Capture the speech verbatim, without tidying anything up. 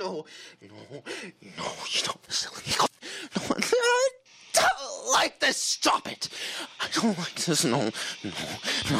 no, no, no, you don't, silly. No, I don't like this. Stop it. I don't like this. No, no, no.